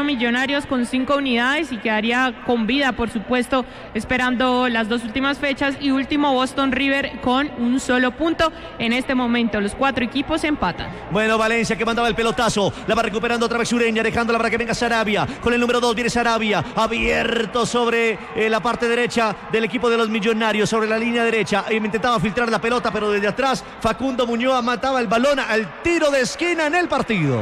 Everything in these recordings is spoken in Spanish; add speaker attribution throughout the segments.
Speaker 1: 0 Millonarios con 5 unidades y quedaría con vida, por supuesto, esperando las 2 últimas fechas. Y último, Boston River con un solo punto. En este momento los 4 equipos empatan.
Speaker 2: Bueno, Valencia que mandaba el pelotazo, la va recuperando otra vez Ureña, dejándola para que venga Sarabia. Con el número 2 viene Sarabia, abierto sobre la parte derecha del equipo de los Millonarios, sobre la línea derecha. Intentaba filtrar la pelota, pero desde atrás Facundo Muñoz mataba el balón al tiro de esquina en el partido.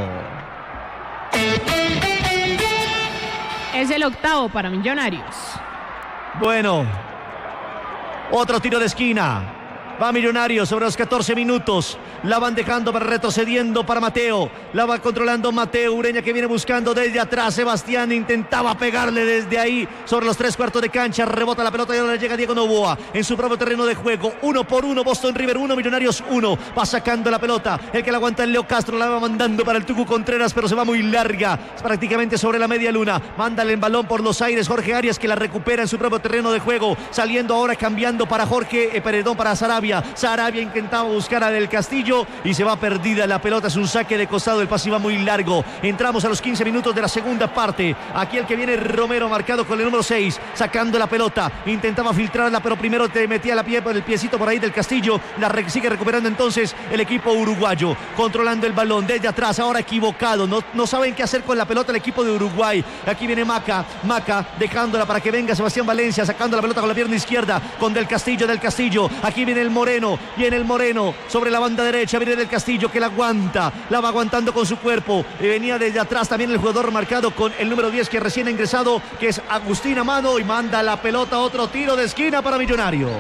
Speaker 1: Es el octavo para Millonarios.
Speaker 2: Bueno, otro tiro de esquina. Va Millonarios sobre los 14 minutos. La van dejando para retrocediendo para Mateo. La va controlando Mateo. Ureña que viene buscando desde atrás. Sebastián intentaba pegarle desde ahí sobre los 3/4 de cancha. Rebota la pelota y ahora llega Diego Noboa en su propio terreno de juego. 1-1. Boston River 1, Millonarios 1. Va sacando la pelota. El que la aguanta es Leo Castro. La va mandando para el Tucu Contreras, pero se va muy larga. Es prácticamente sobre la media luna. Mándale el balón por los aires. Jorge Arias que la recupera en su propio terreno de juego. Saliendo ahora, cambiando para para Sarabia. Sarabia intentaba buscar a Del Castillo y se va perdida la pelota. Es un saque de costado, el pase iba muy largo. Entramos a los 15 minutos de la segunda parte. Aquí el que viene Romero, marcado con el número 6, sacando la pelota. Intentaba filtrarla, pero primero te metía el piecito por ahí Del Castillo. Sigue recuperando entonces el equipo uruguayo, controlando el balón desde atrás. Ahora equivocado, no saben qué hacer con la pelota el equipo de Uruguay. Aquí viene Maca dejándola para que venga Sebastián Valencia, sacando la pelota con la pierna izquierda con Del Castillo. Aquí viene el Moreno sobre la banda derecha. Viene Del Castillo que la aguanta, la va aguantando con su cuerpo. Venía desde atrás también el jugador marcado con el número 10 que recién ha ingresado, que es Agustín Amado, y manda la pelota. Otro tiro de esquina para Millonarios.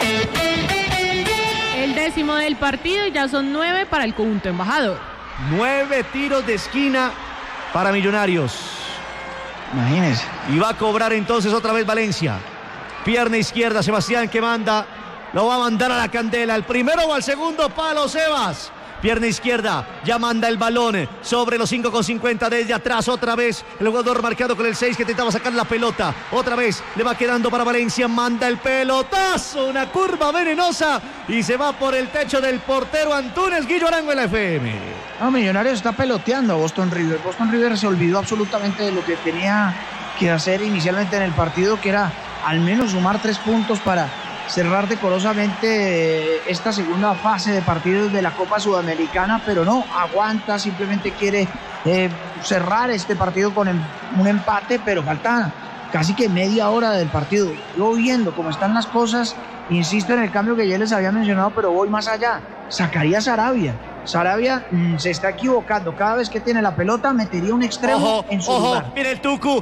Speaker 1: El 10º del partido y ya son 9 para el conjunto embajador.
Speaker 2: 9 tiros de esquina para Millonarios.
Speaker 3: Imagínense.
Speaker 2: Y va a cobrar entonces otra vez Valencia. Pierna izquierda, Sebastián que manda. Lo va a mandar a la candela. ¿El primero o al segundo palo, Sebas? Pierna izquierda, ya manda el balón sobre los 5,50 desde atrás. Otra vez el jugador marcado con el 6 que intentaba sacar la pelota. Otra vez le va quedando para Valencia. Manda el pelotazo, una curva venenosa y se va por el techo del portero Antunes. Guillo Arango en la FM.
Speaker 3: No, Millonarios está peloteando a Boston River. Boston River se olvidó absolutamente de lo que tenía que hacer inicialmente en el partido, que era al menos sumar 3 puntos para cerrar decorosamente esta segunda fase de partidos de la Copa Sudamericana, pero no, aguanta, simplemente quiere cerrar este partido con un empate, pero falta casi que media hora del partido. Yo viendo cómo están las cosas, insisto en el cambio que ya les había mencionado, pero voy más allá. Sacaría Sarabia. Sarabia se está equivocando. Cada vez que tiene la pelota, metería un extremo en su lugar.
Speaker 2: Viene el Tucu,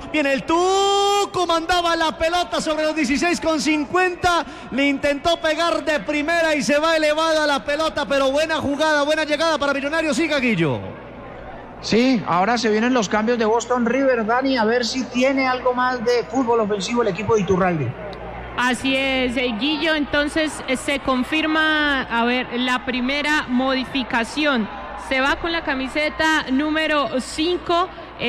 Speaker 2: mandaba la pelota sobre los 16,50. Le intentó pegar de primera y se va elevada la pelota, pero buena jugada, buena llegada para Millonarios. Siga, Guillo.
Speaker 3: Sí, ahora se vienen los cambios de Boston River, Dani, a ver si tiene algo más de fútbol ofensivo el equipo de Iturralde.
Speaker 1: Así es, Guillo, entonces se confirma, la primera modificación. Se va con la camiseta número 5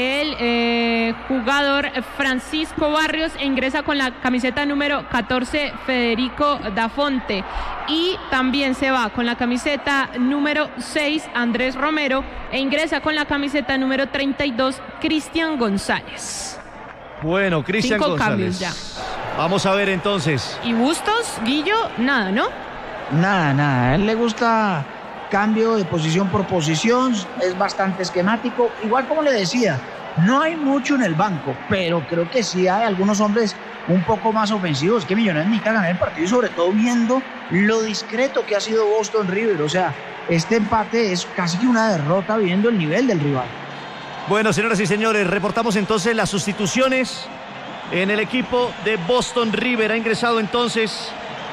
Speaker 1: el jugador Francisco Barrios e ingresa con la camiseta número 14 Federico Dafonte. Y también se va con la camiseta número 6 Andrés Romero e ingresa con la camiseta número 32 Cristian González.
Speaker 2: Bueno, Cristian González. 5 cambios ya. Vamos a ver entonces.
Speaker 1: ¿Y Bustos, Guillo? Nada, ¿no?
Speaker 3: Nada. A él le gusta cambio de posición por posición, es bastante esquemático. Igual como le decía, no hay mucho en el banco, pero creo que sí hay algunos hombres un poco más ofensivos. Que Millonarios necesita ganar el partido y sobre todo viendo lo discreto que ha sido Boston River. O sea, este empate es casi que una derrota viendo el nivel del rival.
Speaker 2: Bueno, señoras y señores, reportamos entonces las sustituciones en el equipo de Boston River. Ha ingresado entonces,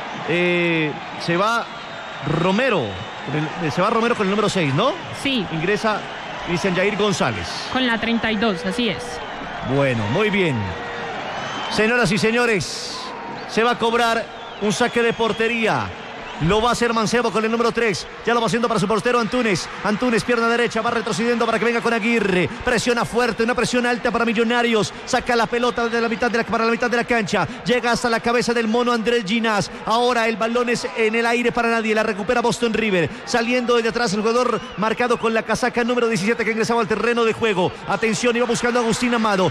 Speaker 2: se va Romero con el número 6, ¿no?
Speaker 1: Sí.
Speaker 2: Ingresa Cristian Jair González.
Speaker 1: Con la 32, así es.
Speaker 2: Bueno, muy bien. Señoras y señores, se va a cobrar un saque de portería. Lo va a hacer Mancebo con el número 3. Ya lo va haciendo para su portero Antunes. Antunes, pierna derecha, va retrocediendo para que venga con Aguirre. Presiona fuerte, una presión alta para Millonarios. Saca la pelota para la mitad de la cancha. Llega hasta la cabeza del mono Andrés Ginás. Ahora el balón es en el aire para nadie. La recupera Boston River. Saliendo desde atrás el jugador marcado con la casaca número 17 que ingresaba al terreno de juego. Atención, iba buscando a Agustín Amado.